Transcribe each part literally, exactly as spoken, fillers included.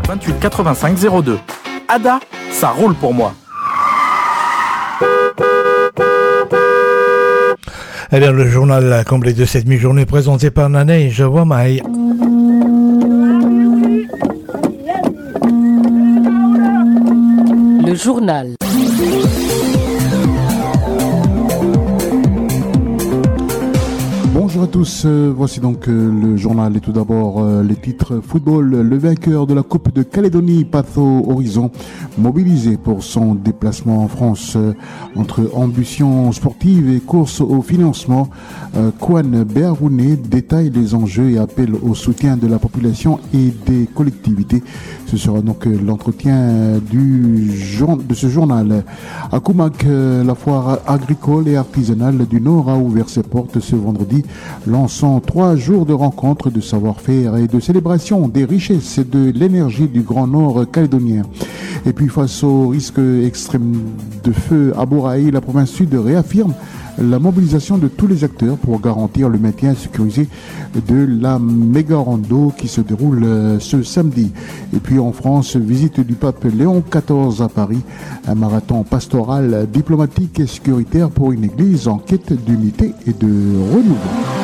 vingt-huit quatre-vingt-cinq zéro deux. Ada, ça roule pour moi. Eh bien, le journal complet de cette mi-journée présenté par Naneige Wamaï. Le journal. Bonjour à tous, euh, voici donc euh, le journal et tout d'abord euh, les titres football. Le vainqueur de la Coupe de Calédonie, Patho Horizon, mobilisé pour son déplacement en France euh, entre ambition sportive et course au financement. Euh, Kwan Bearouné détaille les enjeux et appelle au soutien de la population et des collectivités. Ce sera donc euh, l'entretien du jour, de ce journal. À Koumak, euh, la foire agricole et artisanale du Nord a ouvert ses portes ce vendredi, lançant trois jours de rencontres, de savoir-faire et de célébration des richesses et de l'énergie du Grand Nord calédonien. Et puis face au risque extrême de feu à Boraï, la province sud réaffirme la mobilisation de tous les acteurs pour garantir le maintien sécurisé de la méga rando qui se déroule ce samedi. Et puis en France, visite du pape Léon quatorze à Paris, un marathon pastoral, diplomatique et sécuritaire pour une église en quête d'unité et de renouveau.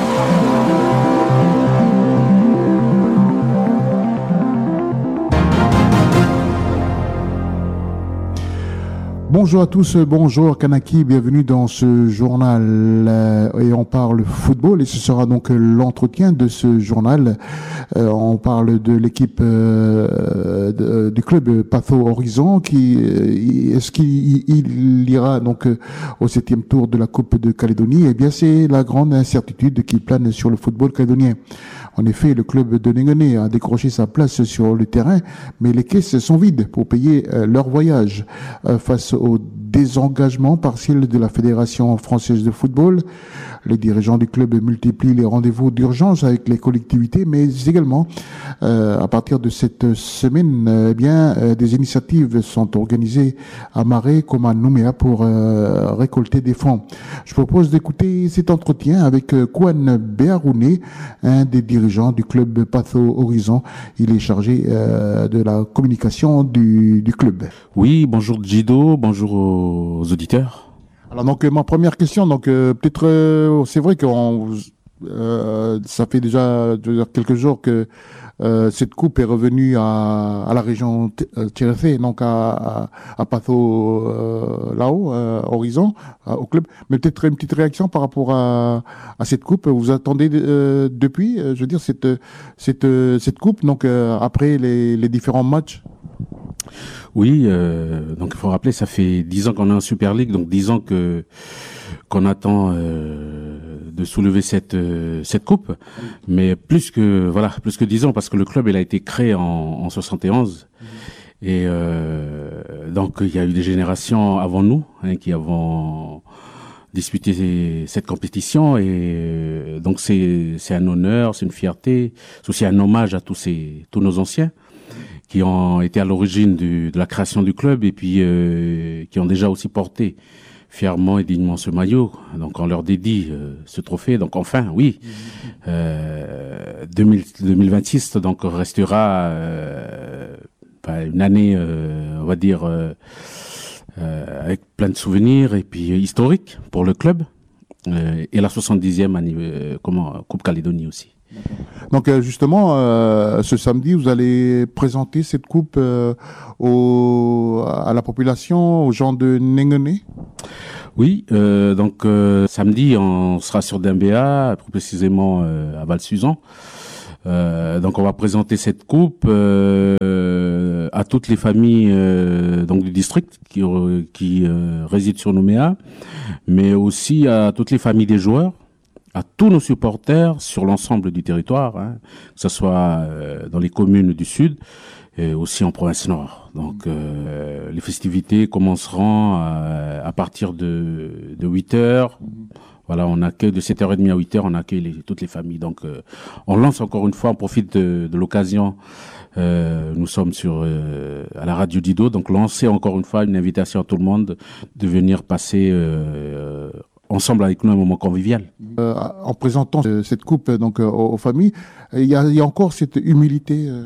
Bonjour à tous, bonjour Kanaki, bienvenue dans ce journal euh, et on parle football et ce sera donc l'entretien de ce journal. Euh, on parle de l'équipe euh, de, du club Patho Horizon qui euh, est-ce qu'il il ira donc euh, au septième tour de la Coupe de Calédonie. Eh bien c'est la grande incertitude qui plane sur le football calédonien. En effet, le club de Nengené a décroché sa place sur le terrain, mais les caisses sont vides pour payer euh, leur voyage. Euh, face au désengagement partiel de la Fédération française de football, les dirigeants du club multiplient les rendez-vous d'urgence avec les collectivités, mais également, euh, à partir de cette semaine, euh, eh bien, euh, des initiatives sont organisées à Marais comme à Nouméa pour euh, récolter des fonds. Je propose d'écouter cet entretien avec euh, Kwan Bearouné, un des dirigeants du club Patho Horizon. Il est chargé euh, de la communication du, du club. Oui, bonjour Gido, bonjour aux auditeurs. Alors donc euh, ma première question, donc euh, peut-être euh, c'est vrai que euh, ça fait déjà je veux dire, quelques jours que euh, cette coupe est revenue à, à la région Tchéréfé, donc à, à, à Patho euh, là-haut, euh, Horizon, euh, au club. Mais peut-être une petite réaction par rapport à, à cette coupe. Vous attendez euh, depuis, euh, je veux dire cette cette cette coupe, donc euh, après les, les différents matchs. Oui, euh, donc il faut rappeler, ça fait dix ans qu'on est en Super League, donc dix ans que qu'on attend euh, de soulever cette euh, cette coupe, mais plus que voilà, plus que dix ans parce que le club il a été créé en, en soixante et onze et euh, donc il y a eu des générations avant nous hein, qui avons disputé cette compétition et euh, donc c'est c'est un honneur, c'est une fierté, c'est aussi un hommage à tous ces tous nos anciens qui ont été à l'origine du, de la création du club et puis euh, qui ont déjà aussi porté fièrement et dignement ce maillot. Donc on leur dédie euh, ce trophée. Donc enfin, oui, euh, deux mille vingt-six donc restera euh, une année, euh, on va dire, euh, euh, avec plein de souvenirs et puis historique pour le club euh, et la soixante-dixième année, euh, comment Coupe Calédonie aussi. Donc justement, euh, ce samedi, vous allez présenter cette coupe euh, au, à la population, aux gens de Nengené. Oui, euh, donc euh, samedi, on sera sur Dimbéa, plus précisément euh, à Val-Suzan. Euh, donc on va présenter cette coupe euh, à toutes les familles euh, donc du district qui, qui euh, résident sur Nouméa, mais aussi à toutes les familles des joueurs, à tous nos supporters sur l'ensemble du territoire, hein, que ce soit euh, dans les communes du Sud et aussi en province Nord. Donc euh, les festivités commenceront à, à partir de, de huit heures. Voilà, on accueille de sept heures trente à huit heures, on accueille les, toutes les familles. Donc euh, on lance encore une fois, on profite de, de l'occasion. Euh, nous sommes sur euh, à la radio Dido, donc lancer encore une fois une invitation à tout le monde de venir passer euh, ensemble avec nous un moment convivial. Euh, en présentant cette coupe donc aux, aux familles, il y a, il y a encore cette humilité. Euh...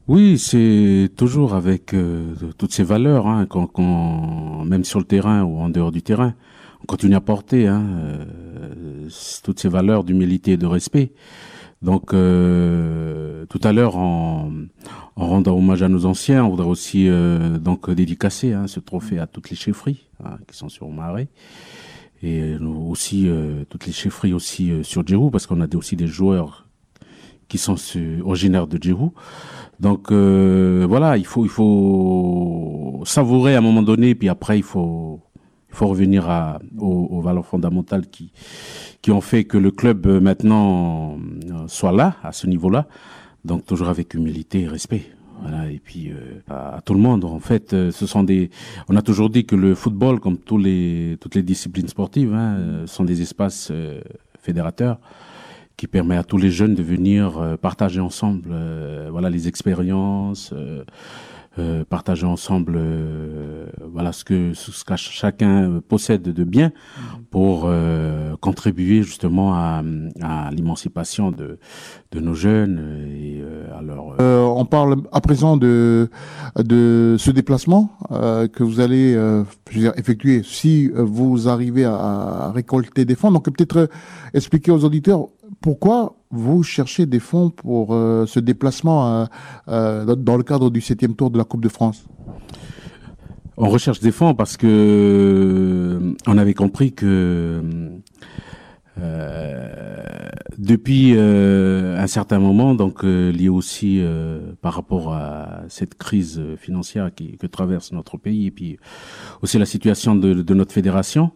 Oui, c'est toujours avec euh, toutes ces valeurs, hein, quand, quand, même sur le terrain ou en dehors du terrain, on continue à porter hein, euh, toutes ces valeurs d'humilité et de respect. Donc, euh, tout à l'heure, en, en rendant hommage à nos anciens, on voudrait aussi euh, donc dédicacer hein, ce trophée à toutes les chefferies hein, qui sont sur Marais et aussi euh, toutes les chefferies aussi euh, sur Djérou, parce qu'on a des, aussi des joueurs qui sont euh, originaires de Djérou. Donc euh, voilà, il faut il faut savourer à un moment donné, puis après il faut il faut revenir à aux, aux valeurs fondamentales qui qui ont fait que le club euh, maintenant euh, soit là à ce niveau-là. Donc toujours avec humilité et respect. Voilà, et puis euh, à, à tout le monde en fait, euh, ce sont des on a toujours dit que le football, comme tous les toutes les disciplines sportives hein, euh, sont des espaces euh, fédérateurs qui permet à tous les jeunes de venir euh, partager ensemble euh, voilà les expériences, euh, euh, partager ensemble euh, voilà ce que ce que chacun possède de bien pour euh, contribuer justement à, à l'émancipation de de nos jeunes et euh, à leur euh, on parle à présent de de ce déplacement euh, que vous allez euh, je veux dire, effectuer si vous arrivez à, à récolter des fonds. Donc peut-être euh, expliquer aux auditeurs pourquoi vous cherchez des fonds pour euh, ce déplacement euh, euh, dans le cadre du septième tour de la Coupe de France. On recherche des fonds parce que euh, on avait compris que euh, depuis euh, un certain moment, donc euh, lié aussi euh, par rapport à cette crise financière qui, que traverse notre pays et puis aussi la situation de, de notre fédération.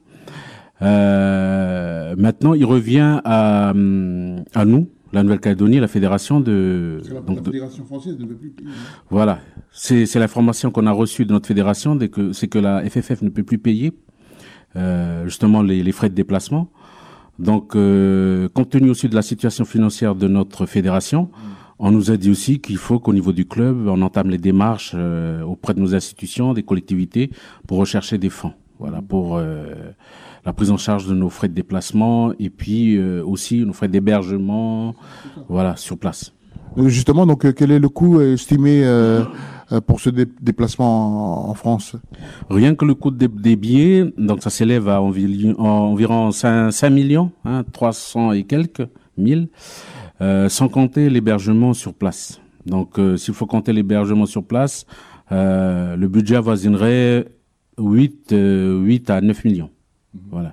Euh, maintenant, il revient à, à nous, la Nouvelle-Calédonie, la fédération de. C'est la, donc la de, fédération française ne veut plus payer. Voilà, c'est, c'est l'information qu'on a reçue de notre fédération, dès que c'est que la F F F ne peut plus payer euh, justement les, les frais de déplacement. Donc, euh, compte tenu aussi de la situation financière de notre fédération, mmh. on nous a dit aussi qu'il faut qu'au niveau du club, on entame les démarches euh, auprès de nos institutions, des collectivités, pour rechercher des fonds. Voilà, pour euh, la prise en charge de nos frais de déplacement et puis euh, aussi nos frais d'hébergement, voilà, sur place. Justement, donc, quel est le coût estimé euh, pour ce dé- déplacement en, en France? Rien que le coût des, des billets, donc ça s'élève à environ, environ cinq millions, hein, trois cents et quelques mille, euh, sans compter l'hébergement sur place. Donc, euh, s'il faut compter l'hébergement sur place, euh, le budget avoisinerait huit à neuf millions. Mmh. Voilà.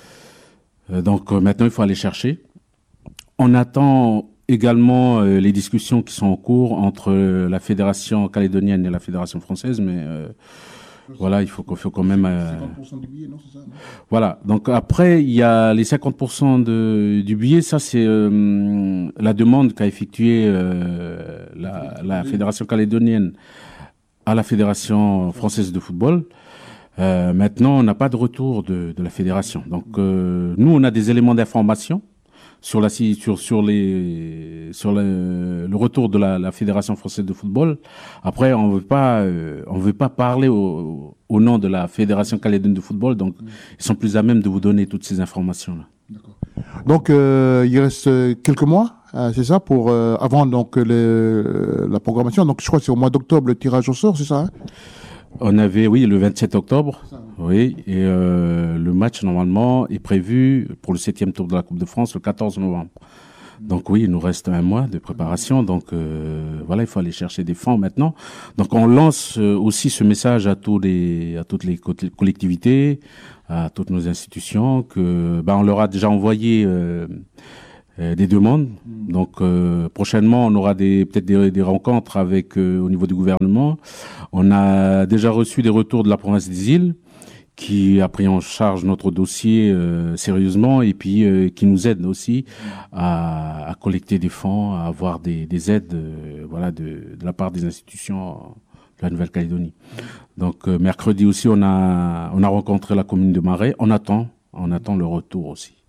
Euh, donc euh, maintenant, il faut aller chercher. On attend également euh, les discussions qui sont en cours entre euh, la fédération calédonienne et la fédération française, mais euh, voilà, il faut, il faut quand même... Euh, cinquante pour cent du billet, non, c'est ça, non? Voilà. Donc après, il y a les cinquante pour cent de, du billet. Ça, c'est euh, la demande qu'a effectuée euh, la, la fédération calédonienne à la fédération française de football. Euh, maintenant, on n'a pas de retour de, de la fédération. Donc, euh, nous, on a des éléments d'information sur la sur sur les sur le, le retour de la, la fédération française de football. Après, on veut pas euh, on veut pas parler au, au nom de la fédération calédonienne de football. Donc, mmh. ils sont plus à même de vous donner toutes ces informations là. D'accord. Donc, euh, il reste quelques mois. Euh, c'est ça pour euh, avant donc le, la programmation. Donc, je crois que c'est au mois d'octobre le tirage au sort, c'est ça, hein? On avait, oui, le vingt-sept octobre, ça, oui, et euh, le match, normalement, est prévu pour le septième tour de la Coupe de France le quatorze novembre. Donc oui, il nous reste un mois de préparation, donc euh, voilà, il faut aller chercher des fonds maintenant. Donc on lance euh, aussi ce message à tous les, à toutes les collectivités, à toutes nos institutions, que ben, on leur a déjà envoyé euh, euh, des demandes. Donc euh, prochainement, on aura des peut-être des, des rencontres avec euh, au niveau du gouvernement. On a déjà reçu des retours de la province des îles, qui a pris en charge notre dossier euh, sérieusement et puis euh, qui nous aide aussi à, à collecter des fonds, à avoir des, des aides, euh, voilà, de, de la part des institutions de la Nouvelle-Calédonie. Donc euh, mercredi aussi, on a on a rencontré la commune de Marais. On attend, on attend le retour aussi.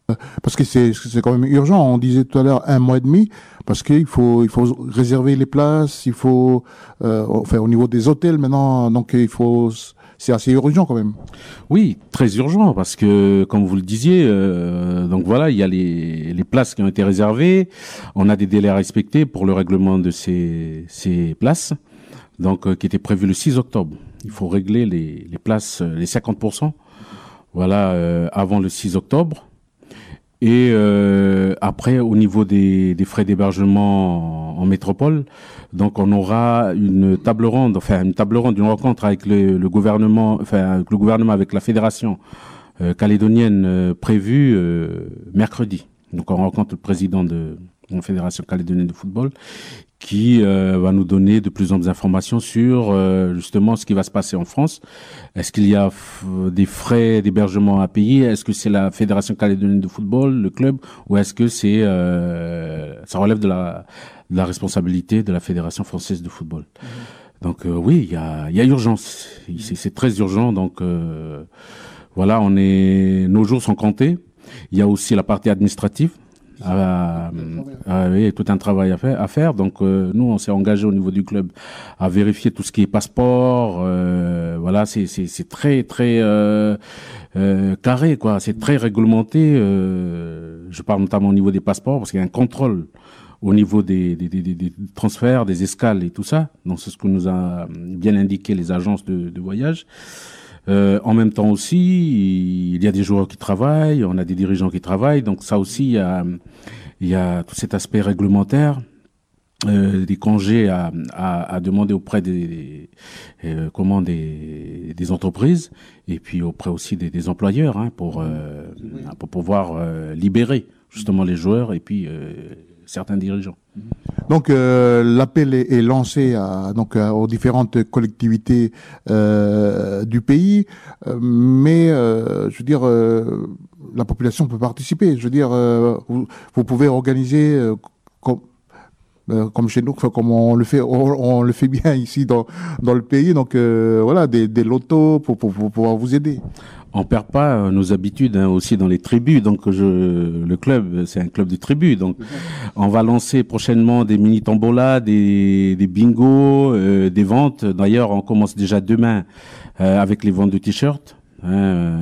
Parce que c'est, c'est quand même urgent. On disait tout à l'heure un mois et demi, parce qu'il faut, il faut réserver les places, il faut, euh, enfin, au niveau des hôtels maintenant, donc il faut, c'est assez urgent quand même. Oui, très urgent, parce que, comme vous le disiez, euh, donc voilà, il y a les, les places qui ont été réservées. On a des délais à respecter pour le règlement de ces, ces places, donc, euh, qui était prévu le six octobre. Il faut régler les, les places, les cinquante pour cent, voilà, euh, avant le six octobre. Et euh, après, au niveau des, des frais d'hébergement en, en métropole, donc on aura une table ronde, enfin une table ronde, une rencontre avec le, le gouvernement, enfin avec le gouvernement, avec la fédération euh, calédonienne euh, prévue euh, mercredi. Donc on rencontre le président de, de la fédération calédonienne de football, qui euh, va nous donner de plus en plus d'informations sur euh, justement ce qui va se passer en France. Est-ce qu'il y a f- des frais d'hébergement à payer? Est-ce que c'est la Fédération calédonienne de football, le club, ou est-ce que c'est euh, ça relève de la, de la responsabilité de la Fédération française de football? Mmh. Donc euh, oui, il y a, y a urgence. C'est, c'est très urgent. Donc euh, voilà, on est, nos jours sont comptés. Il y a aussi la partie administrative. Ah, ah oui, tout un travail à faire. À faire. Donc euh, nous, on s'est engagé au niveau du club à vérifier tout ce qui est passeport. Euh, voilà, c'est c'est c'est très très euh, euh, carré, quoi. C'est très réglementé. Euh, je parle notamment au niveau des passeports, parce qu'il y a un contrôle au niveau des, des, des, des transferts, des escales et tout ça. Donc c'est ce que nous a bien indiqué les agences de, de voyage. Euh, en même temps aussi, il y a des joueurs qui travaillent, on a des dirigeants qui travaillent, donc ça aussi, il y a, il y a tout cet aspect réglementaire, euh, des congés à, à, à demander auprès des, des euh, comment des, des entreprises, et puis auprès aussi des, des employeurs, hein, pour euh, pour pouvoir euh, libérer justement les joueurs et puis euh, certains dirigeants. Donc euh, l'appel est, est lancé à, donc à, aux différentes collectivités euh, du pays, euh, mais euh, je veux dire euh, la population peut participer. Je veux dire euh, vous, vous pouvez organiser euh, comme euh, comme chez nous, comme on le fait, on, on le fait bien ici dans dans le pays. Donc euh, voilà, des, des lotos pour, pour, pour pouvoir vous aider. On perd pas euh, nos habitudes, hein, aussi dans les tribus. Donc je, le club, c'est un club de tribus. Donc on va lancer prochainement des mini tombolas, des, des bingos, euh, des ventes. D'ailleurs, on commence déjà demain euh, avec les ventes de t-shirts, hein,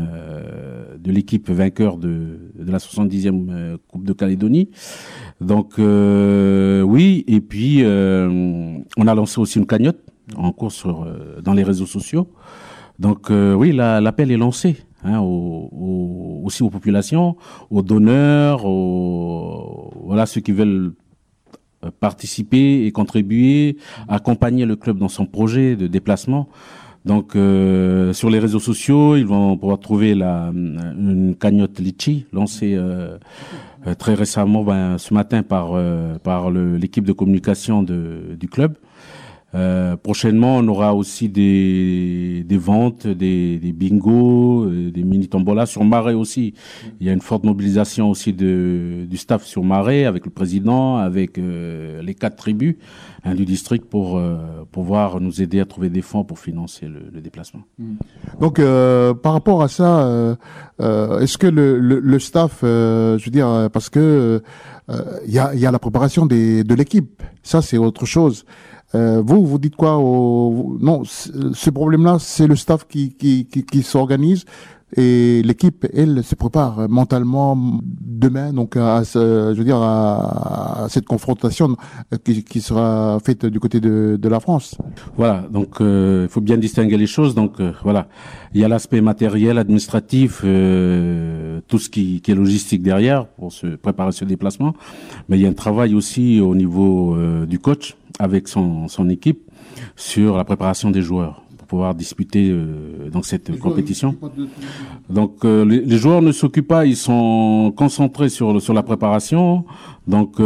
euh, de l'équipe vainqueur de, de la soixante-dixième euh, Coupe de Calédonie. Donc euh, oui, et puis euh, on a lancé aussi une cagnotte en cours sur euh, dans les réseaux sociaux. Donc euh, oui, la, l'appel est lancé, hein, aux, aux, aussi aux populations, aux donneurs, aux, voilà, ceux qui veulent participer et contribuer, accompagner le club dans son projet de déplacement. Donc euh, sur les réseaux sociaux, ils vont pouvoir trouver la, une cagnotte Litchi lancée euh, très récemment, ben, ce matin par euh, par le, l'équipe de communication de, du club. Euh, prochainement, on aura aussi des, des ventes, des, des bingos, des mini tombolas sur Marais aussi. Il y a une forte mobilisation aussi de, du staff sur Marais, avec le président, avec euh, les quatre tribus, hein, du district, pour euh, pouvoir nous aider à trouver des fonds pour financer le, le déplacement. Donc, euh, par rapport à ça, euh, euh, est-ce que le, le, le staff, euh, je veux dire, parce que il euh, y a, y a la préparation des, de l'équipe, ça c'est autre chose. Euh, vous, vous dites quoi au... Non, ce problème-là, c'est le staff qui, qui, qui, qui s'organise et l'équipe, elle, se prépare mentalement demain, donc à, ce, je veux dire, à, à cette confrontation qui, qui sera faite du côté de, de la France. Voilà, donc euh, il faut bien distinguer les choses. Donc euh, voilà, il y a l'aspect matériel, administratif, euh, tout ce qui, qui est logistique derrière pour se préparer ce déplacement, mais il y a un travail aussi au niveau euh, du coach avec son, son équipe sur la préparation des joueurs pour pouvoir disputer euh, donc cette les compétition. Joueurs, donc euh, les, les joueurs ne s'occupent pas, ils sont concentrés sur sur la préparation. Donc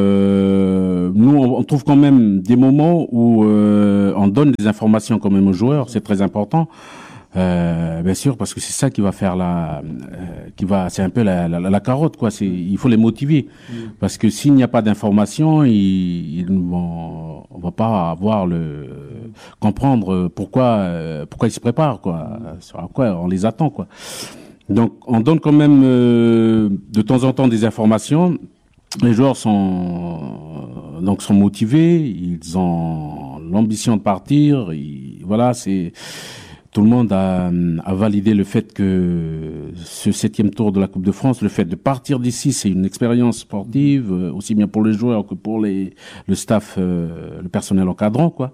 euh, nous on, on trouve quand même des moments où euh, on donne des informations quand même aux joueurs, c'est très important. Euh, bien sûr, parce que c'est ça qui va faire la, euh, qui va, c'est un peu la, la, la carotte, quoi. C'est, il faut les motiver, mmh. parce que s'il n'y a pas d'information, ils, ils vont, on va pas avoir le, euh, comprendre pourquoi, euh, pourquoi ils se préparent, quoi. Sur quoi on les attend, quoi. Donc, on donne quand même euh, de temps en temps des informations. Les joueurs sont donc sont motivés, ils ont l'ambition de partir. Ils, voilà, c'est tout le monde a, a validé le fait que ce septième tour de la Coupe de France, le fait de partir d'ici, c'est une expérience sportive, aussi bien pour les joueurs que pour les le staff, euh, le personnel encadrant, quoi.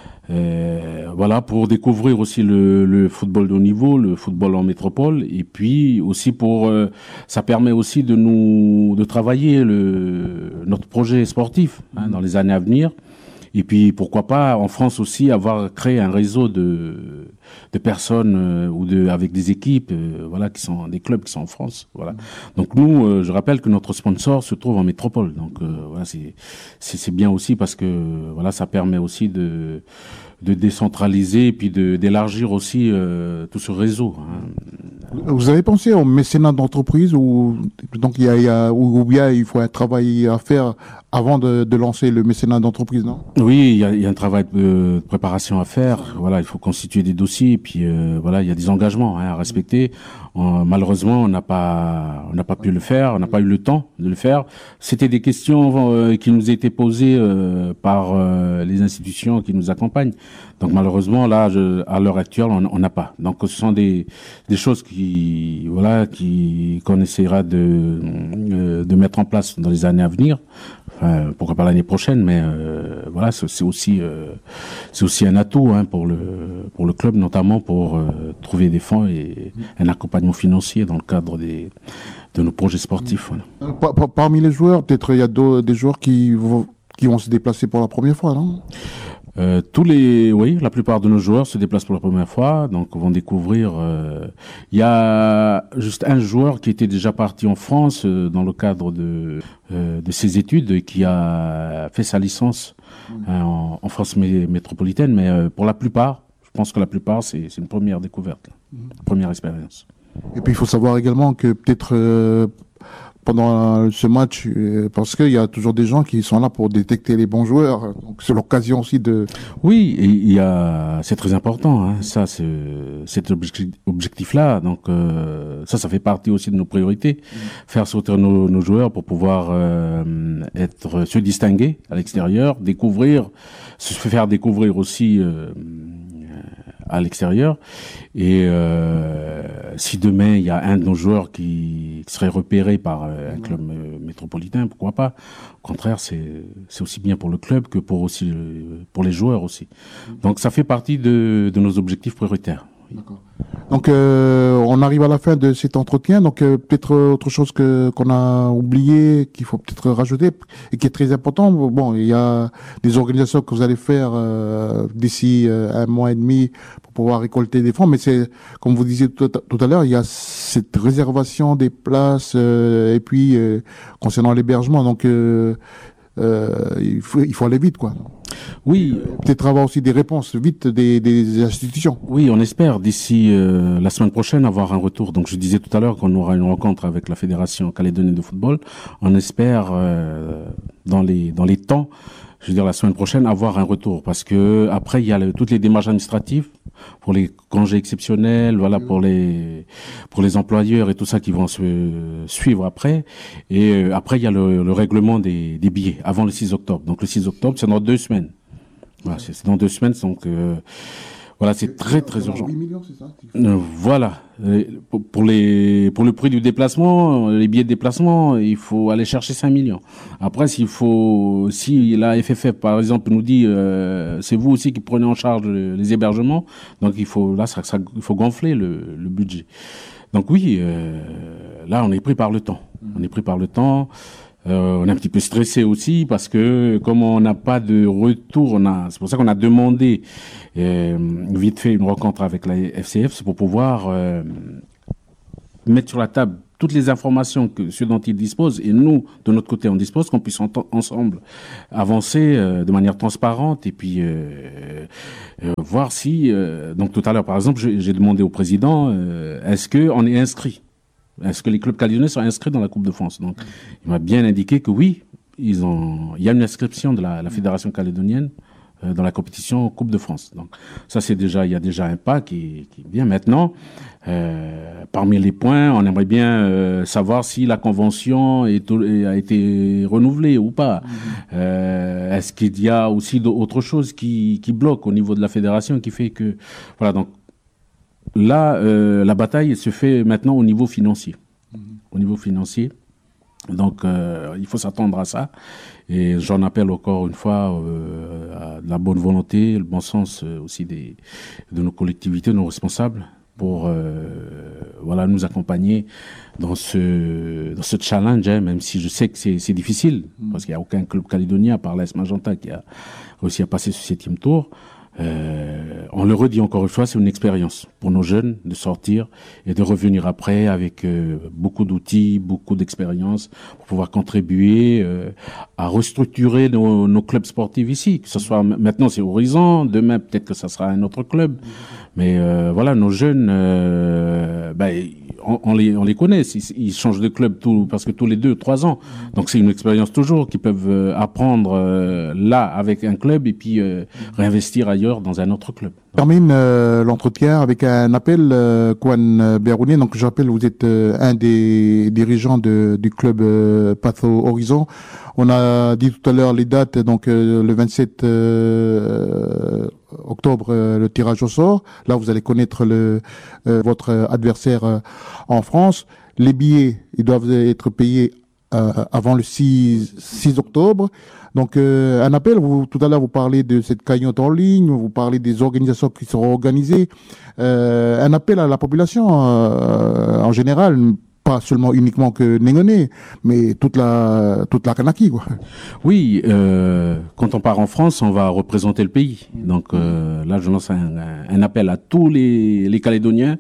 Euh, voilà, pour découvrir aussi le, le football de haut niveau, le football en métropole, et puis aussi pour, euh, ça permet aussi de nous, de travailler le, notre projet sportif hein, dans les années à venir. Et puis pourquoi pas en France aussi avoir créé un réseau de de personnes euh, ou de avec des équipes euh, voilà qui sont des clubs qui sont en France voilà. Donc nous euh, je rappelle que notre sponsor se trouve en métropole. Donc euh, voilà c'est c'est c'est bien aussi parce que voilà ça permet aussi de de décentraliser et puis de d'élargir aussi euh, tout ce réseau. Hein. Vous avez pensé au mécénat d'entreprise ou donc il y a, il y a ou bien il faut un travail à faire avant de, de lancer le mécénat d'entreprise, non? Oui, il y a, il y a un travail de préparation à faire. Voilà, il faut constituer des dossiers et puis euh, voilà, il y a des engagements hein, à respecter. Euh, malheureusement, on n'a pas on n'a pas pu le faire, on n'a pas eu le temps de le faire. C'était des questions euh, qui nous étaient posées euh, par euh, les institutions qui nous accompagnent. Donc malheureusement, là, je, à l'heure actuelle, on n'a pas. Donc ce sont des des choses qui voilà qui qu'on essaiera de euh, de mettre en place dans les années à venir. Enfin, pourquoi pas l'année prochaine, mais euh, voilà, c'est, c'est aussi euh, c'est aussi un atout hein, pour le pour le club, notamment pour euh, trouver des fonds et un accompagnement financier dans le cadre des de nos projets sportifs. Voilà. Par, par, parmi les joueurs, peut-être il y a des joueurs qui vont qui vont se déplacer pour la première fois, non? Euh, tous les, oui, la plupart de nos joueurs se déplacent pour la première fois, donc vont découvrir. Il euh, y a juste un joueur qui était déjà parti en France euh, dans le cadre de euh, de ses études et qui a fait sa licence mmh. hein, en, en France mé- métropolitaine, mais euh, pour la plupart, je pense que la plupart c'est, c'est une première découverte, mmh. première expérience. Et puis il faut savoir également que peut-être euh, pendant ce match, parce qu'il y a toujours des gens qui sont là pour détecter les bons joueurs. Donc c'est l'occasion aussi de. Oui, il y a, c'est très important, hein, ça, c'est, cet objectif-là. Donc euh, ça, ça fait partie aussi de nos priorités, mmh. faire sauter nos, nos joueurs pour pouvoir euh, être, se distinguer à l'extérieur, découvrir, se faire découvrir aussi. Euh, à l'extérieur et euh, si demain il y a un de nos joueurs qui serait repéré par euh, un club euh, métropolitain, pourquoi pas. Au contraire, c'est c'est aussi bien pour le club que pour aussi le, pour les joueurs aussi. Donc ça fait partie de de nos objectifs prioritaires. D'accord. Donc euh, on arrive à la fin de cet entretien. Donc euh, peut-être autre chose que qu'on a oublié, qu'il faut peut-être rajouter et qui est très important. Bon, il y a des organisations que vous allez faire euh, d'ici euh, un mois et demi pour pouvoir récolter des fonds. Mais c'est comme vous disiez tout, tout à l'heure, il y a cette réservation des places euh, et puis euh, concernant l'hébergement. Donc euh, euh, il faut il faut aller vite, quoi. Oui, peut-être avoir aussi des réponses vite des, des institutions. Oui, on espère d'ici euh, la semaine prochaine avoir un retour. Donc je disais tout à l'heure qu'on aura une rencontre avec la Fédération calédonienne de football. On espère euh, dans les dans les temps, je veux dire la semaine prochaine, avoir un retour parce que après il y a le, toutes les démarches administratives pour les congés exceptionnels, voilà, pour les pour les employeurs et tout ça qui vont se suivre après. Et euh, après il y a le, le règlement des, des billets avant le six octobre. Donc le six octobre, c'est dans deux semaines. Voilà, c'est, c'est dans deux semaines, donc euh, voilà, c'est très très urgent. huit millions, c'est ça euh, Voilà, pour, pour les pour le prix du déplacement, les billets de déplacement, il faut aller chercher cinq millions. Après, s'il faut, si la F F F par exemple nous dit, euh, c'est vous aussi qui prenez en charge les, les hébergements, donc il faut là, ça, ça, il faut gonfler le, le budget. Donc oui, euh, là, on est pris par le temps. On est pris par le temps. Euh, on est un petit peu stressé aussi parce que comme on n'a pas de retour, on a, c'est pour ça qu'on a demandé euh, vite fait une rencontre avec la F C F, c'est pour pouvoir euh, mettre sur la table toutes les informations que ceux dont ils disposent et nous de notre côté on dispose, qu'on puisse en- ensemble avancer euh, de manière transparente et puis euh, euh, voir si euh, donc tout à l'heure par exemple j'ai, j'ai demandé au président euh, est-ce que on est inscrit. Est-ce que les clubs calédoniens sont inscrits dans la Coupe de France? Donc, il m'a bien indiqué que oui, ils ont, il y a une inscription de la, la Fédération calédonienne euh, dans la compétition Coupe de France. Donc ça, c'est déjà, il y a déjà un pas qui, qui est bien. Maintenant, euh, parmi les points, on aimerait bien euh, savoir si la convention est, a été renouvelée ou pas. Mmh. Euh, est-ce qu'il y a aussi d'autres choses qui, qui bloquent au niveau de la fédération, qui fait que voilà. Donc là, euh, la bataille se fait maintenant au niveau financier. Mmh. Au niveau financier. Donc, euh, il faut s'attendre à ça. Et j'en appelle encore une fois euh, à la bonne volonté, le bon sens euh, aussi des, de nos collectivités, de nos responsables, pour euh, voilà, nous accompagner dans ce, dans ce challenge, hein, même si je sais que c'est, c'est difficile, parce qu'il n'y a aucun club calédonien, à part l'A S Magenta, qui a réussi à passer ce septième tour. Euh, on le redit encore une fois, c'est une expérience pour nos jeunes de sortir et de revenir après avec euh, beaucoup d'outils, beaucoup d'expérience pour pouvoir contribuer euh, à restructurer nos, nos clubs sportifs ici. Que ce soit maintenant c'est Horizon, demain peut-être que ça sera un autre club, mais euh, voilà, nos jeunes, euh, ben, on, on les on les connaît, ils, ils changent de club tout parce que tous les deux trois ans. Donc c'est une expérience toujours qu'ils peuvent euh, apprendre euh, là avec un club et puis euh, réinvestir ailleurs dans un autre club. On termine euh, l'entretien avec un appel, euh, Kwan Berouni. Donc, je rappelle, vous êtes euh, un des dirigeants de, du club euh, Patho Horizon. On a dit tout à l'heure les dates. Donc, euh, le vingt-sept euh, octobre, euh, le tirage au sort. Là, vous allez connaître le euh, votre adversaire euh, en France. Les billets, ils doivent être payés euh, avant le six octobre. Donc, euh, un appel, vous, tout à l'heure, vous parlez de cette cagnotte en ligne, vous parlez des organisations qui seront organisées. Euh, un appel à la population euh, en général, pas seulement uniquement que Nengoné, mais toute la toute la Kanaki, quoi. Oui, euh, quand on part en France, on va représenter le pays. Donc euh, là, je lance un, un appel à tous les, les Calédoniens.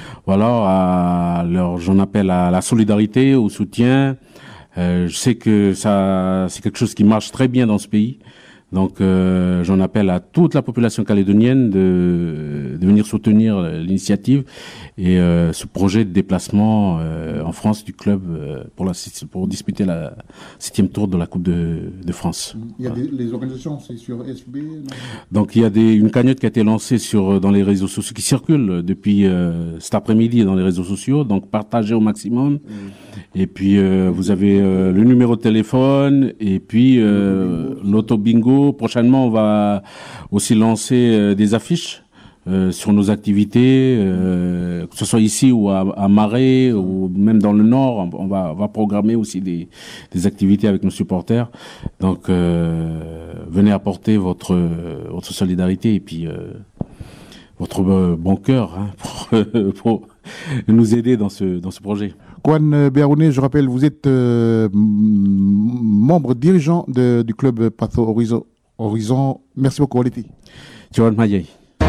Voilà, à leur, j'en appelle à la solidarité, au soutien. Euh, je sais que ça, c'est quelque chose qui marche très bien dans ce pays. Donc, euh, j'en appelle à toute la population calédonienne de, de venir soutenir l'initiative et euh, ce projet de déplacement euh, en France du club euh, pour, la, pour disputer la septième tour de la Coupe de, de France. Il y a des, les organisations, c'est sur S B. Non? Donc, il y a des, une cagnotte qui a été lancée sur dans les réseaux sociaux, qui circule depuis euh, cet après-midi dans les réseaux sociaux. Donc, partagez au maximum. Mmh. Et puis, euh, vous avez euh, le numéro de téléphone et puis euh, l'auto bingo. Prochainement, on va aussi lancer euh, des affiches euh, sur nos activités, euh, que ce soit ici ou à, à Marais ou même dans le Nord. On va, on va programmer aussi des, des activités avec nos supporters. Donc, euh, venez apporter votre, votre solidarité et puis euh, votre bon cœur hein, pour, pour nous aider dans ce, dans ce projet. Kwan Berouni, je rappelle, vous êtes euh, membre dirigeant de, du club Patho Horizon. Horizon. Merci beaucoup, Waliti. John Mayay.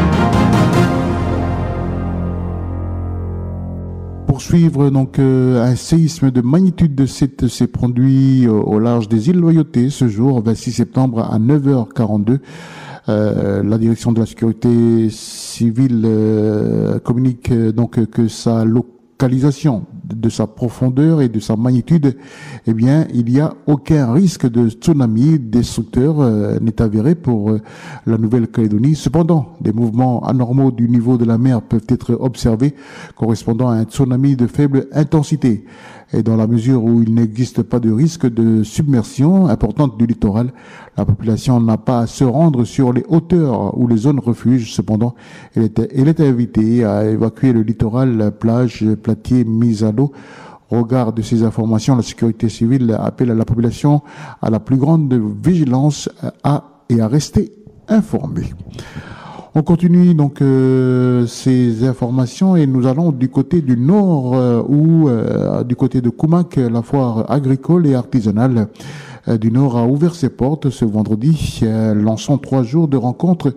Pour suivre donc euh, un séisme de magnitude de sept s'est produit euh, au large des îles Loyauté ce jour, vingt-six septembre à neuf heures quarante-deux. Euh, la direction de la sécurité civile euh, communique euh, donc que sa localisation, de sa profondeur et de sa magnitude, eh bien, il n'y a aucun risque de tsunami destructeur euh, n'est avéré pour euh, la Nouvelle-Calédonie. Cependant, des mouvements anormaux du niveau de la mer peuvent être observés correspondant à un tsunami de faible intensité. Et dans la mesure où il n'existe pas de risque de submersion importante du littoral, la population n'a pas à se rendre sur les hauteurs ou les zones refuges. Cependant, elle est, elle est invitée à évacuer le littoral, plage, platier, mise à l'eau. Au regard de ces informations, la sécurité civile appelle à la population à la plus grande vigilance à, et à rester informée. On continue donc euh, ces informations et nous allons du côté du nord euh, ou euh, du côté de Koumak, la foire agricole et artisanale euh, du Nord a ouvert ses portes ce vendredi, euh, lançant trois jours de rencontres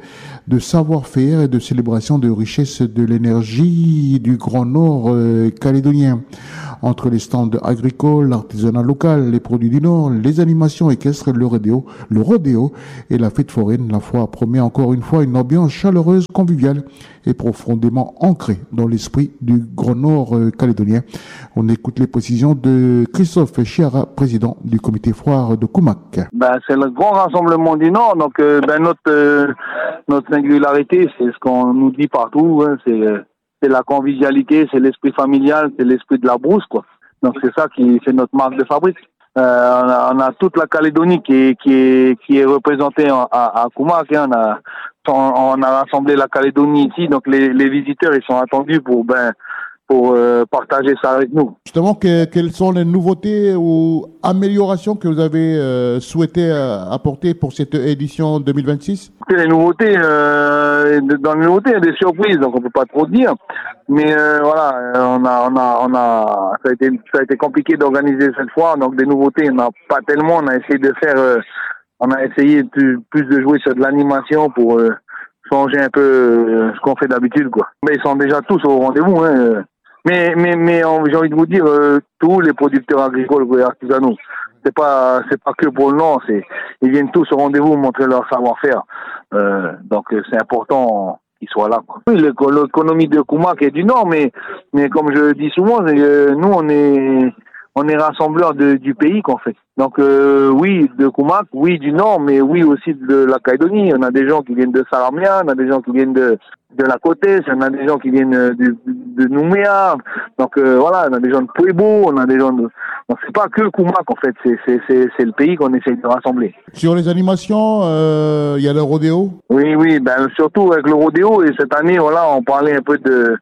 de savoir-faire et de célébration de richesses de l'énergie du Grand Nord euh, calédonien. Entre les stands agricoles, l'artisanat local, les produits du Nord, les animations équestres, le rodéo, le rodéo et la fête foraine, la foire promet encore une fois une ambiance chaleureuse, conviviale et profondément ancrée dans l'esprit du Grand Nord euh, calédonien. On écoute les précisions de Christophe Chiara, président du comité foire de Koumak. Ben, c'est le grand rassemblement du Nord, donc euh, ben, notre, euh, notre singularité, c'est ce qu'on nous dit partout, hein, c'est... Euh, c'est la convivialité, c'est l'esprit familial, c'est l'esprit de la brousse, quoi. Donc c'est ça qui c'est notre marque de fabrique. Euh, on, a, on a toute la Calédonie qui est qui est qui est représentée en, à, à Koumak. Hein. On a on, on a rassemblé la Calédonie ici, donc les, les visiteurs ils sont attendus pour ben pour euh, partager ça avec nous. Justement, que, quelles sont les nouveautés ou améliorations que vous avez euh, souhaité euh, apporter pour cette édition deux mille vingt-six? Les nouveautés, euh, dans les nouveautés, il y a des surprises, donc on peut pas trop dire. Mais euh, voilà, on a, on a, on a, ça a été, ça a été compliqué d'organiser cette fois, donc des nouveautés, on n'a pas tellement. On a essayé de faire, euh, on a essayé de, plus de jouer sur de l'animation pour euh, changer un peu euh, ce qu'on fait d'habitude, quoi. Mais ils sont déjà tous au rendez-vous, hein. Mais, mais, mais j'ai envie de vous dire, euh, tous les producteurs agricoles et artisanaux, c'est pas, c'est pas que pour le Nord, c'est, ils viennent tous au rendez-vous montrer leur savoir-faire. Euh, donc c'est important qu'ils soient là, quoi. Oui, l'économie de Koumak est du Nord, mais, mais comme je le dis souvent, euh, nous on est, on est rassembleurs de, du pays qu'on fait. Donc euh, oui, de Koumak, oui du Nord, mais oui aussi de la Calédonie. On a des gens qui viennent de Salamia, on a des gens qui viennent de de la Côte-Est, on a des gens qui viennent de, de Nouméa. Donc euh, voilà, on a des gens de Puebo, on a des gens de... Donc c'est pas que Koumak en fait, c'est c'est c'est, c'est le pays qu'on essaye de rassembler. Sur les animations, il euh, y a le rodéo. Oui, oui, ben surtout avec le rodéo, et cette année, voilà, on parlait un peu de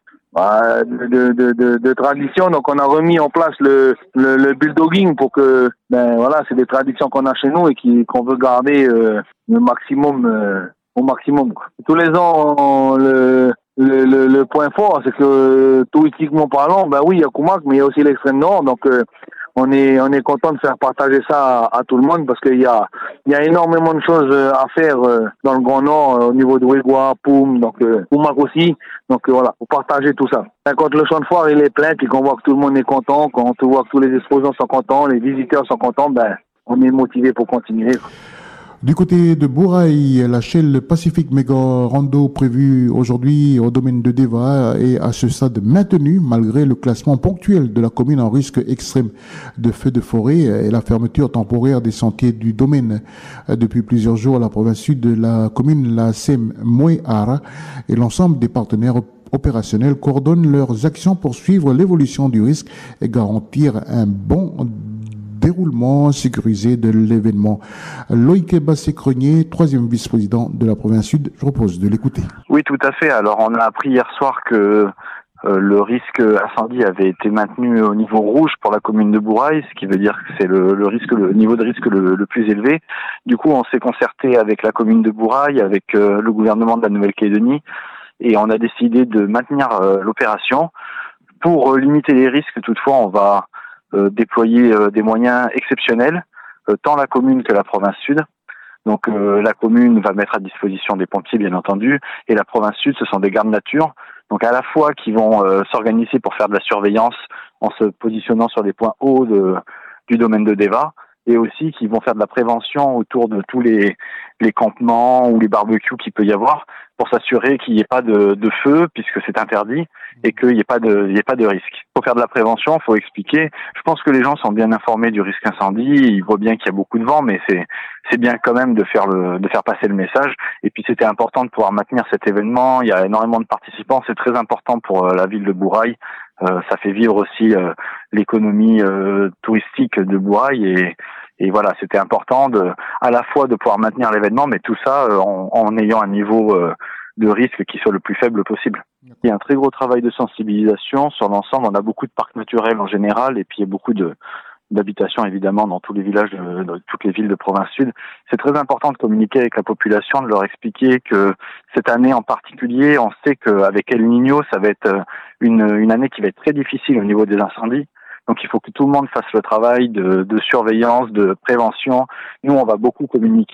De, de, de, de tradition, donc on a remis en place le, le, le bulldogging pour que, ben voilà, c'est des traditions qu'on a chez nous et qui, qu'on veut garder euh, le maximum, euh, au maximum, quoi. Tous les ans, on, le, le, le, le point fort, c'est que touristiquement parlant, ben oui, il y a Koumak, mais il y a aussi l'extrême nord, donc euh, on est on est content de faire partager ça à, à tout le monde parce qu'il y a il y a énormément de choses à faire euh, dans le Grand Nord euh, au niveau de Ouégoua, Poum, donc euh, Koumak aussi. Donc euh, voilà, pour partager tout ça. Quand le champ de foire il est plein puis qu'on voit que tout le monde est content, quand on voit que tous les exposants sont contents, les visiteurs sont contents, ben on est motivé pour continuer. Du côté de Bourail, la Shell Pacific Mega Rando prévue aujourd'hui au domaine de Deva est à ce stade maintenue malgré le classement ponctuel de la commune en risque extrême de feux de forêt et la fermeture temporaire des sentiers du domaine. Depuis plusieurs jours, la province sud de la commune, la S E M Mouéara et l'ensemble des partenaires opérationnels coordonnent leurs actions pour suivre l'évolution du risque et garantir un bon déroulement sécurisé de l'événement. Loïc Bassé-Crenier, troisième vice-président de la province sud, je propose de l'écouter. Oui, tout à fait. Alors, on a appris hier soir que euh, le risque incendie avait été maintenu au niveau rouge pour la commune de Bourail, ce qui veut dire que c'est le, le risque, le niveau de risque le, le plus élevé. Du coup, on s'est concerté avec la commune de Bourail, avec euh, le gouvernement de la Nouvelle-Calédonie, et on a décidé de maintenir euh, l'opération. Pour euh, limiter les risques, toutefois, on va Euh, déployer euh, des moyens exceptionnels, euh, tant la commune que la province sud. Donc euh, la commune va mettre à disposition des pompiers, bien entendu, et la province sud, ce sont des gardes nature, donc à la fois qui vont euh, s'organiser pour faire de la surveillance en se positionnant sur des points hauts de, du domaine de Deva, et aussi qui vont faire de la prévention autour de tous les, les campements ou les barbecues qu'il peut y avoir, pour s'assurer qu'il n'y ait pas de, de feu, puisque c'est interdit, et qu'il n'y ait pas de, il n'y ait pas de risque. Pour faire de la prévention, il faut expliquer. Je pense que les gens sont bien informés du risque incendie, ils voient bien qu'il y a beaucoup de vent, mais c'est, c'est bien quand même de faire le, de faire passer le message. Et puis c'était important de pouvoir maintenir cet événement. Il y a énormément de participants, c'est très important pour la ville de Bourail. Euh, ça fait vivre aussi euh, l'économie euh, touristique de Bourail et Et voilà, c'était important de, à la fois de pouvoir maintenir l'événement, mais tout ça euh, en, en ayant un niveau euh, de risque qui soit le plus faible possible. Il y a un très gros travail de sensibilisation sur l'ensemble. On a beaucoup de parcs naturels en général, et puis il y a beaucoup de d'habitations évidemment dans tous les villages, de, de toutes les villes de province sud. C'est très important de communiquer avec la population, de leur expliquer que cette année en particulier, on sait qu'avec El Niño, ça va être une, une année qui va être très difficile au niveau des incendies. Donc il faut que tout le monde fasse le travail de, de surveillance, de prévention. Nous, on va beaucoup communiquer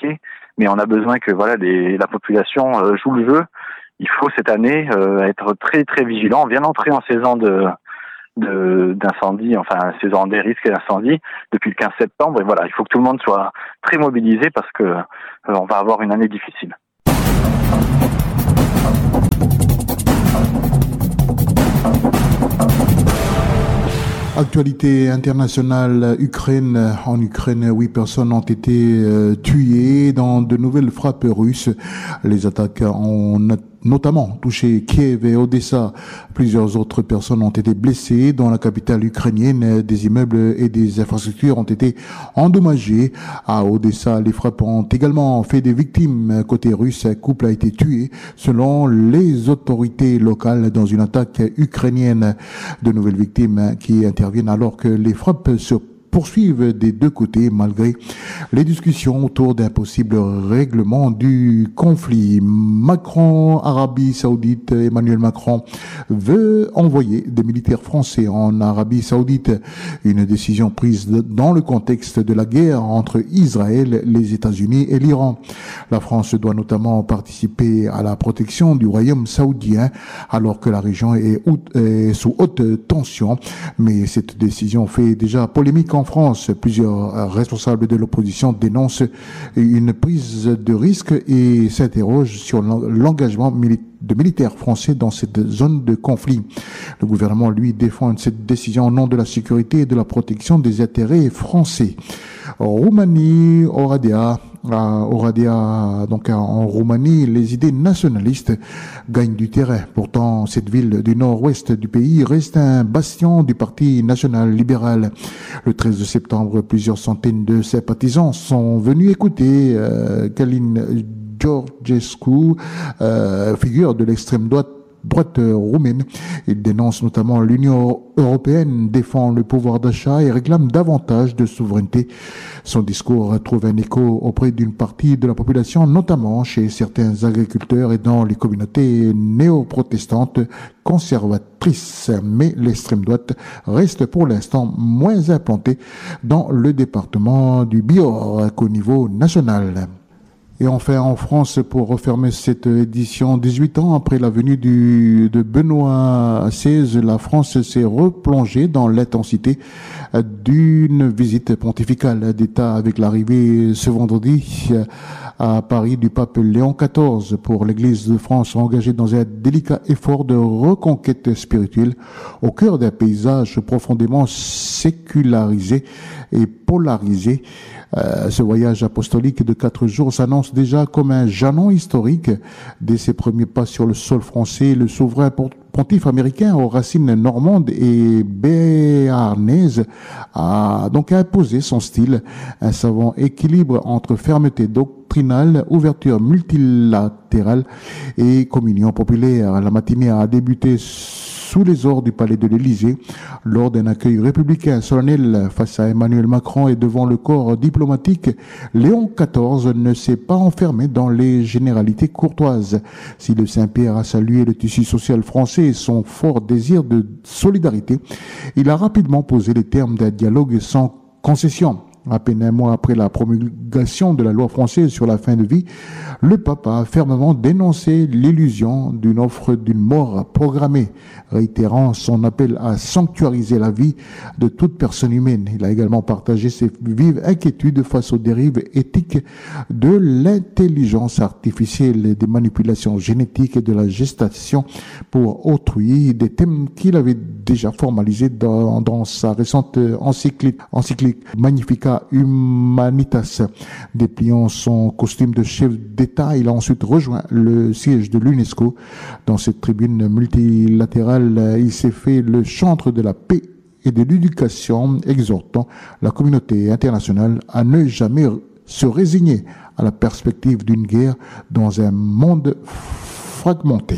mais on a besoin que voilà les, la population euh, joue le jeu. Il faut cette année euh, être très très vigilant. On vient d'entrer en saison de, de d'incendie, enfin saison des risques d'incendie depuis le quinze septembre. Et voilà, il faut que tout le monde soit très mobilisé parce que euh, on va avoir une année difficile. Actualité internationale, Ukraine. En Ukraine, huit personnes ont été euh, tuées dans de nouvelles frappes russes. Les attaques ont notamment touché Kiev et Odessa. Plusieurs autres personnes ont été blessées. Dans la capitale ukrainienne, des immeubles et des infrastructures ont été endommagés. À Odessa, les frappes ont également fait des victimes. Côté russe, un couple a été tué selon les autorités locales dans une attaque ukrainienne. De nouvelles victimes qui interviennent alors que les frappes se poursuivent des deux côtés malgré les discussions autour d'un possible règlement du conflit. Macron, Arabie Saoudite, Emmanuel Macron veut envoyer des militaires français en Arabie Saoudite. Une décision prise dans le contexte de la guerre entre Israël, les États-Unis et l'Iran. La France doit notamment participer à la protection du royaume saoudien alors que la région est, est sous haute tension. Mais cette décision fait déjà polémique en En France. Plusieurs responsables de l'opposition dénoncent une prise de risque et s'interrogent sur l'engagement de militaires français dans cette zone de conflit. Le gouvernement, lui, défend cette décision au nom de la sécurité et de la protection des intérêts français. Roumanie, Oradea, Oradea, donc en Roumanie, les idées nationalistes gagnent du terrain. Pourtant, cette ville du nord-ouest du pays reste un bastion du Parti national libéral. Le treize septembre, plusieurs centaines de sympathisants sont venus écouter euh, Călin Georgescu, euh, figure de l'extrême droite droite roumaine. Il dénonce notamment l'Union européenne, défend le pouvoir d'achat et réclame davantage de souveraineté. Son discours trouve un écho auprès d'une partie de la population, notamment chez certains agriculteurs et dans les communautés néo-protestantes conservatrices. Mais l'extrême droite reste pour l'instant moins implantée dans le département du Bihor qu'au niveau national. Et enfin, en France, pour refermer cette édition, dix-huit ans après la venue du, de Benoît seize, la France s'est replongée dans l'intensité d'une visite pontificale d'État avec l'arrivée ce vendredi à Paris du pape Léon quatorze pour l'Église de France, engagée dans un délicat effort de reconquête spirituelle au cœur d'un paysage profondément sécularisé et polarisé. Euh, ce voyage apostolique de quatre jours s'annonce déjà comme un jalon historique. Dès ses premiers pas sur le sol français, le souverain pontife américain aux racines normandes et béarnaises a donc imposé son style, un savant équilibre entre fermeté doctrinale, ouverture multilatérale et communion populaire. La matinée a débuté sous les ors du palais de l'Élysée, lors d'un accueil républicain solennel face à Emmanuel Macron et devant le corps diplomatique, Léon quatorze ne s'est pas enfermé dans les généralités courtoises. Si le Saint-Père a salué le tissu social français et son fort désir de solidarité, il a rapidement posé les termes d'un dialogue sans concession. À peine un mois après la promulgation de la loi française sur la fin de vie, le pape a fermement dénoncé l'illusion d'une offre d'une mort programmée, réitérant son appel à sanctuariser la vie de toute personne humaine. Il a également partagé ses vives inquiétudes face aux dérives éthiques de l'intelligence artificielle, des manipulations génétiques et de la gestation pour autrui, des thèmes qu'il avait déjà formalisés dans, dans sa récente encyclique, encyclique Magnificat Humanitas. Dépliant son costume de chef d'État, il a ensuite rejoint le siège de l'UNESCO. Dans cette tribune multilatérale, il s'est fait le chantre de la paix et de l'éducation, exhortant la communauté internationale à ne jamais se résigner à la perspective d'une guerre dans un monde fragmenté.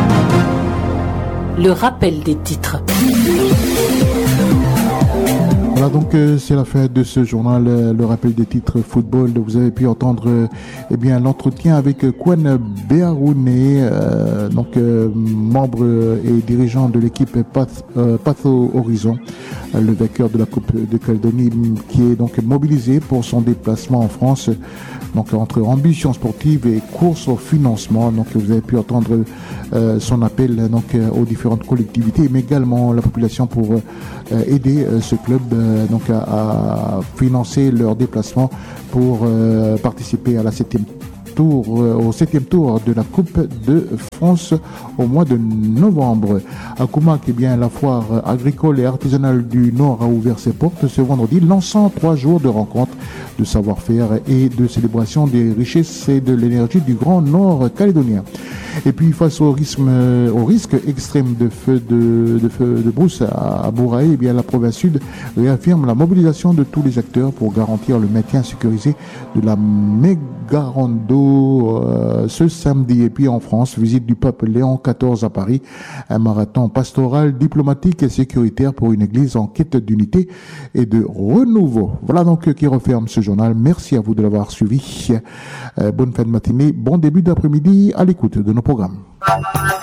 Le rappel des titres. Voilà, donc euh, c'est la fin de ce journal, euh, le rappel des titres football. Vous avez pu entendre euh, eh bien l'entretien avec euh, Kwan Béarouné, euh, donc euh, membre et dirigeant de l'équipe Path, euh, Patho Horizon, euh, le vainqueur de la Coupe de Calédonie, qui est donc mobilisé pour son déplacement en France, donc entre ambition sportive et course au financement. Donc vous avez pu entendre euh, son appel donc euh, aux différentes collectivités, mais également la population pour euh, aider euh, ce club euh, donc à, à financer leur déplacement pour euh, participer à la septième tour, euh, au septième tour de la Coupe de France au mois de novembre. À Koumak, eh bien, la foire agricole et artisanale du Nord a ouvert ses portes ce vendredi, lançant trois jours de rencontres, de savoir-faire et de célébration des richesses et de l'énergie du Grand Nord calédonien. Et puis, face au risque, au risque extrême de feu de, de, feu de brousse à, à Bouraï, eh bien, la province sud réaffirme la mobilisation de tous les acteurs pour garantir le maintien sécurisé de la méga-rando euh, ce samedi. Et puis en France, visite du pape Léon quatorze à Paris, un marathon pastoral, diplomatique et sécuritaire pour une église en quête d'unité et de renouveau. Voilà donc qui referme ce journal. Merci à vous de l'avoir suivi. Euh, bonne fin de matinée, bon début d'après-midi à l'écoute de nos programmes.